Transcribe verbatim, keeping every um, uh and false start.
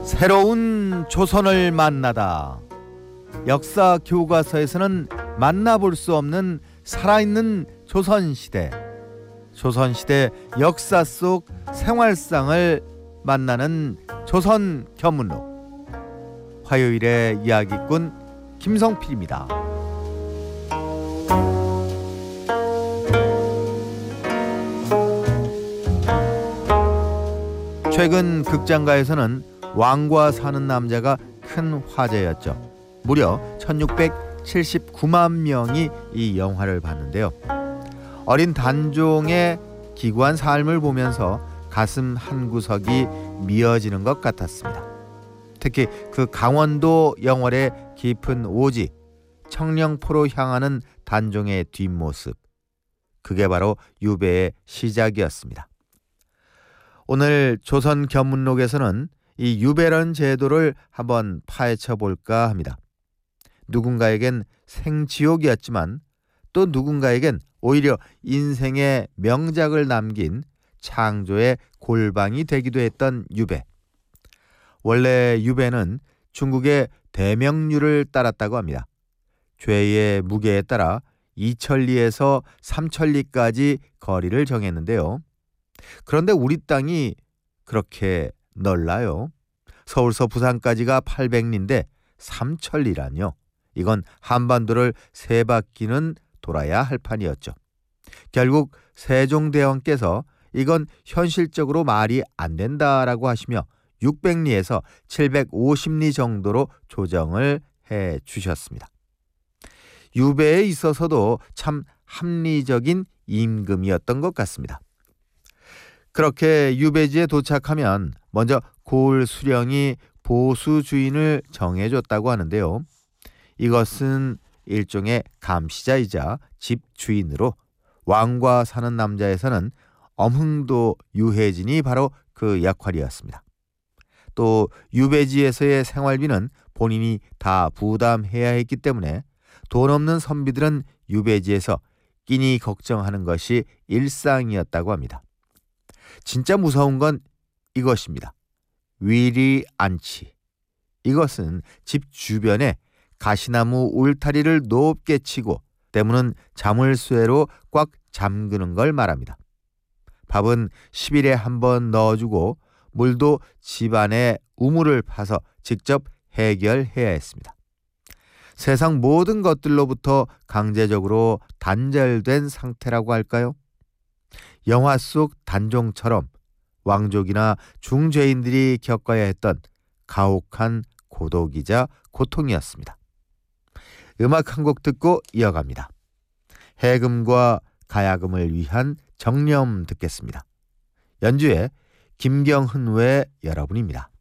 새로운 조선을 만나다. 역사 교과서에서는 만나볼 수 없는 살아있는 조선시대, 조선시대 역사 속 생활상을 만나는 조선 견문록. 화요일의 이야기꾼 김성필입니다. 최근 극장가에서는 왕과 사는 남자가 큰 화제였죠. 무려 천육백칠십구만 명이 이 영화를 봤는데요. 어린 단종의 기구한 삶을 보면서 가슴 한 구석이 미어지는 것 같았습니다. 특히 그 강원도 영월의 깊은 오지, 청령포로 향하는 단종의 뒷모습, 그게 바로 유배의 시작이었습니다. 오늘 조선 견문록에서는 이 유배라는 제도를 한번 파헤쳐 볼까 합니다. 누군가에겐 생지옥이었지만 또 누군가에겐 오히려 인생의 명작을 남긴 창조의 골방이 되기도 했던 유배. 원래 유배는 중국의 대명류를 따랐다고 합니다. 죄의 무게에 따라 이천리에서 삼천리까지 거리를 정했는데요. 그런데 우리 땅이 그렇게 넓나요? 서울서 부산까지가 팔백리인데 삼천리라뇨. 이건 한반도를 세 바퀴는 돌아야 할 판이었죠. 결국 세종대왕께서 이건 현실적으로 말이 안 된다라고 하시며 육백리에서 칠백오십리 정도로 조정을 해 주셨습니다. 유배에 있어서도 참 합리적인 임금이었던 것 같습니다. 그렇게 유배지에 도착하면 먼저 고을 수령이 보수 주인을 정해줬다고 하는데요. 이것은 일종의 감시자이자 집 주인으로 왕과 사는 남자에서는 엄흥도 유해진이 바로 그 역할이었습니다. 또 유배지에서의 생활비는 본인이 다 부담해야 했기 때문에 돈 없는 선비들은 유배지에서 끼니 걱정하는 것이 일상이었다고 합니다. 진짜 무서운 건 이것입니다. 위리안치. 이것은 집 주변에 가시나무 울타리를 높게 치고 때무는 자물쇠로 꽉 잠그는 걸 말합니다. 밥은 십 일에 한 번 넣어주고 물도 집안에 우물을 파서 직접 해결해야 했습니다. 세상 모든 것들로부터 강제적으로 단절된 상태라고 할까요? 영화 속 단종처럼 왕족이나 중죄인들이 겪어야 했던 가혹한 고독이자 고통이었습니다. 음악 한 곡 듣고 이어갑니다. 해금과 가야금을 위한 정념 듣겠습니다. 연주에 김경흔 외 여러분입니다.